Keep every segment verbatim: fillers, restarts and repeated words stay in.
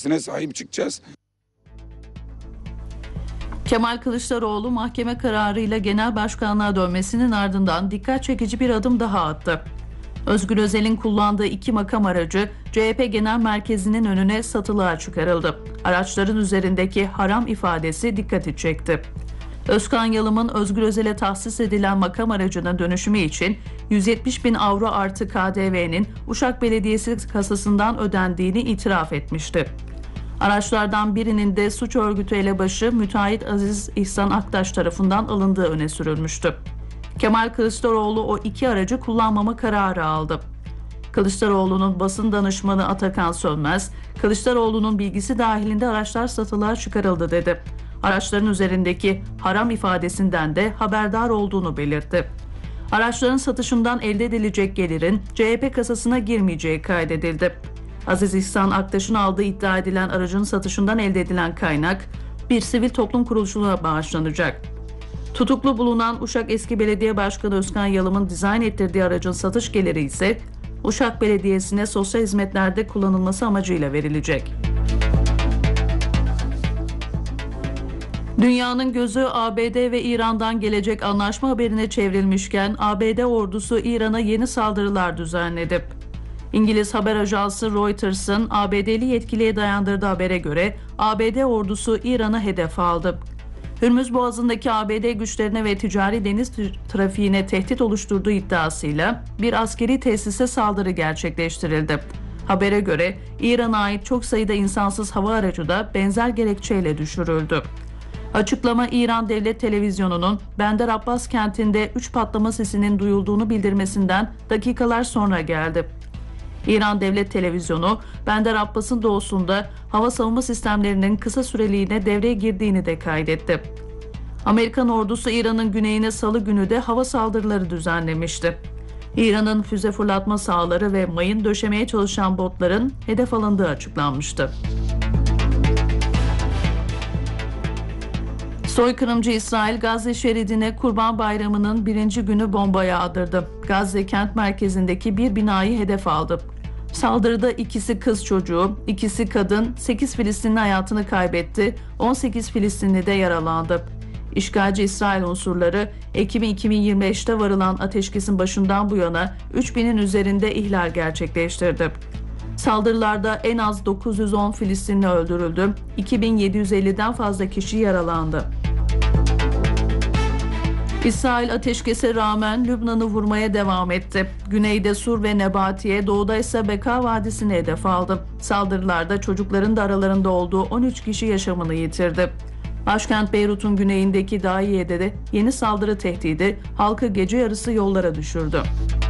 demokrasisine sahip çıkacağız. Kemal Kılıçdaroğlu mahkeme kararıyla genel başkanlığa dönmesinin ardından dikkat çekici bir adım daha attı. Özgür Özel'in kullandığı iki makam aracı C H P Genel Merkezi'nin önüne satılığa çıkarıldı. Araçların üzerindeki haram ifadesi dikkati çekti. Özkan Yalım'ın Özgür Özel'e tahsis edilen makam aracının dönüşümü için yüz yetmiş bin avro artı K D V'nin Uşak Belediyesi kasasından ödendiğini itiraf etmişti. Araçlardan birinin de suç örgütü elebaşı müteahhit Aziz İhsan Aktaş tarafından alındığı öne sürülmüştü. Kemal Kılıçdaroğlu o iki aracı kullanmama kararı aldı. Kılıçdaroğlu'nun basın danışmanı Atakan Sönmez, Kılıçdaroğlu'nun bilgisi dahilinde araçlar satılığa çıkarıldı dedi. Araçların üzerindeki haram ifadesinden de haberdar olduğunu belirtti. Araçların satışından elde edilecek gelirin C H P kasasına girmeyeceği kaydedildi. Aziz İhsan Aktaş'ın aldığı iddia edilen aracın satışından elde edilen kaynak bir sivil toplum kuruluşuna bağışlanacak. Tutuklu bulunan Uşak Eski Belediye Başkanı Özkan Yalım'ın dizayn ettirdiği aracın satış geliri ise Uşak Belediyesi'ne sosyal hizmetlerde kullanılması amacıyla verilecek. Dünyanın gözü A B D ve İran'dan gelecek anlaşma haberine çevrilmişken A B D ordusu İran'a yeni saldırılar düzenledi. İngiliz haber ajansı Reuters'ın A B D'li yetkiliye dayandırdığı habere göre A B D ordusu İran'ı hedef aldı. Hürmüz Boğazı'ndaki A B D güçlerine ve ticari deniz trafiğine tehdit oluşturduğu iddiasıyla bir askeri tesise saldırı gerçekleştirildi. Habere göre İran'a ait çok sayıda insansız hava aracı da benzer gerekçeyle düşürüldü. Açıklama İran Devlet Televizyonu'nun Bandar Abbas kentinde üç patlama sesinin duyulduğunu bildirmesinden dakikalar sonra geldi. İran Devlet Televizyonu, Bandar Abbas'ın doğusunda hava savunma sistemlerinin kısa süreliğine devreye girdiğini de kaydetti. Amerikan ordusu İran'ın güneyine salı günü de hava saldırıları düzenlemişti. İran'ın füze fırlatma sahaları ve mayın döşemeye çalışan botların hedef alındığı açıklanmıştı. Soykırımcı İsrail, Gazze şeridine Kurban Bayramı'nın birinci günü bomba yağdırdı. Gazze kent merkezindeki bir binayı hedef aldı. Saldırıda ikisi kız çocuğu, ikisi kadın, sekiz Filistinli hayatını kaybetti, on sekiz Filistinli de yaralandı. İşgalci İsrail unsurları, Ekim iki bin yirmi beşte varılan ateşkesin başından bu yana üç binin üzerinde ihlal gerçekleştirdi. Saldırılarda en az dokuz yüz on Filistinli öldürüldü, iki bin yedi yüz elliden fazla kişi yaralandı. İsrail ateşkese rağmen Lübnan'ı vurmaya devam etti. Güneyde Sur ve Nebatiye, doğuda ise Beka Vadisi'ni hedef aldı. Saldırılarda çocukların da aralarında olduğu on üç kişi yaşamını yitirdi. Başkent Beyrut'un güneyindeki Daiye'de de yeni saldırı tehdidi halkı gece yarısı yollara düşürdü.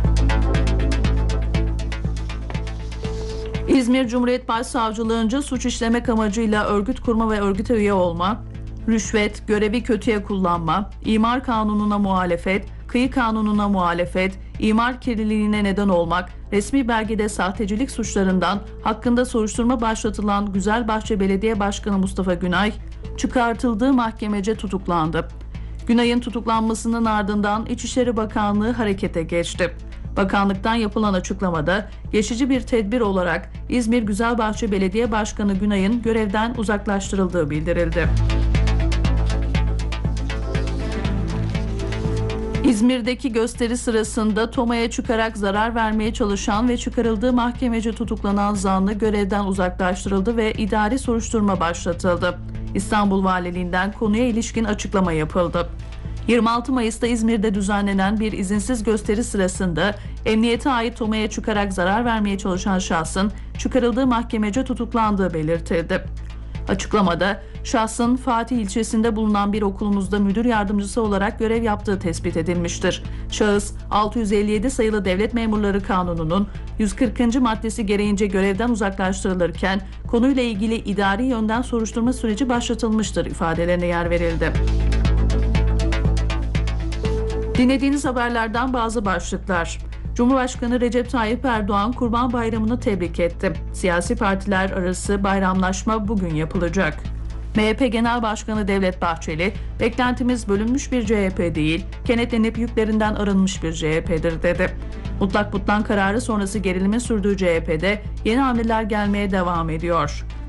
İzmir Cumhuriyet Başsavcılığınca suç işlemek amacıyla örgüt kurma ve örgüte üye olma, rüşvet, görevi kötüye kullanma, imar kanununa muhalefet, kıyı kanununa muhalefet, imar kirliliğine neden olmak, resmi belgede sahtecilik suçlarından hakkında soruşturma başlatılan Güzelbahçe Belediye Başkanı Mustafa Günay, çıkartıldığı mahkemece tutuklandı. Günay'ın tutuklanmasının ardından İçişleri Bakanlığı harekete geçti. Bakanlıktan yapılan açıklamada geçici bir tedbir olarak İzmir Güzelbahçe Belediye Başkanı Günay'ın görevden uzaklaştırıldığı bildirildi. İzmir'deki gösteri sırasında Toma'ya çıkarak zarar vermeye çalışan ve çıkarıldığı mahkemece tutuklanan zanlı görevden uzaklaştırıldı ve idari soruşturma başlatıldı. İstanbul Valiliğinden konuya ilişkin açıklama yapıldı. yirmi altı Mayıs'ta İzmir'de düzenlenen bir izinsiz gösteri sırasında emniyete ait Toma'ya çıkarak zarar vermeye çalışan şahsın çıkarıldığı mahkemece tutuklandığı belirtildi. Açıklamada şahsın Fatih ilçesinde bulunan bir okulumuzda müdür yardımcısı olarak görev yaptığı tespit edilmiştir. Şahıs altı yüz elli yedi sayılı Devlet Memurları Kanunu'nun yüz kırkıncı maddesi gereğince görevden uzaklaştırılırken konuyla ilgili idari yönden soruşturma süreci başlatılmıştır ifadelerine yer verildi. Dinlediğiniz haberlerden bazı başlıklar. Cumhurbaşkanı Recep Tayyip Erdoğan Kurban Bayramı'nı tebrik etti. Siyasi partiler arası bayramlaşma bugün yapılacak. M H P Genel Başkanı Devlet Bahçeli, beklentimiz bölünmüş bir C H P değil, kenetlenip yüklerinden arınmış bir C H P'dir dedi. Mutlak butlan kararı sonrası gerilimin sürdüğü C H P'de yeni hamleler gelmeye devam ediyor.